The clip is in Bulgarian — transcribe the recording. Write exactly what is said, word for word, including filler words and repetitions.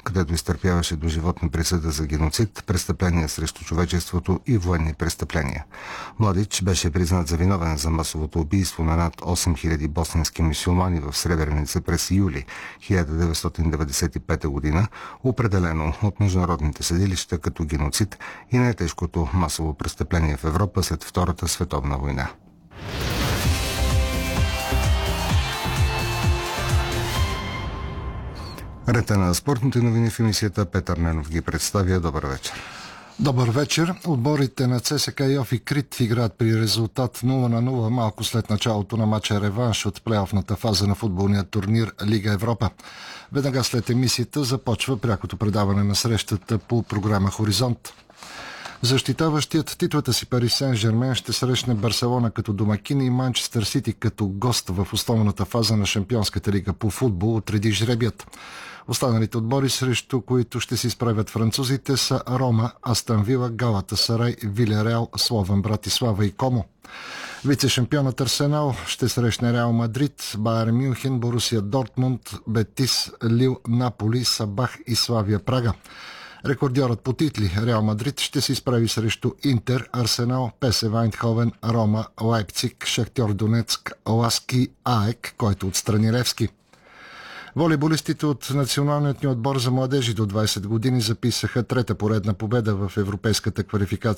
където изтърпяваше доживотна присъда за геноцид, престъпления срещу човечеството и военни престъпления. Младич беше признат за виновен за масовото убийство на над осем хиляди босненски мюсюлмани в Сребреница през юли хиляда деветстотин деветдесет и пета година, определено от международните съдилища като геноцид и най-тежкото масово престъпление в Европа след Втората световна война. Рета на спортните новини в емисията Петър Ненов ги представя. Добър вечер. Добър вечер. Отборите на ЦСКА Йов и Крит играят при резултат нула на нула малко след началото на матча реванш от плейофната фаза на футболния турнир Лига Европа. Веднага след емисията започва прякото предаване на срещата по програма Хоризонт. Защитаващият титлата си Пари Сен-Жермен ще срещне Барселона като домакин и Манчестър Сити като гост в основната фаза на Шампионската лига по футбол отреди жребият. Останалите отбори, срещу които ще се изправят французите, са Рома, Астън Вила, Галатасарай, Вилереал, Словен Братислава и Комо. Вице-шампионът Арсенал ще срещне Реал Мадрид, Байер Мюнхен, Борусия Дортмунд, Бетис, Лил, Наполи, Сабах и Славия Прага. Рекордьорът по титли Реал Мадрид ще се изправи срещу Интер, Арсенал, ПСВ Айндховен, Рома, Лайпциг, Шахтьор Донецк, Ласки, АЕК, който отстрани Левски. Волейболистите от националният ни отбор за младежи до двайсет години записаха трета поредна победа в европейската квалификация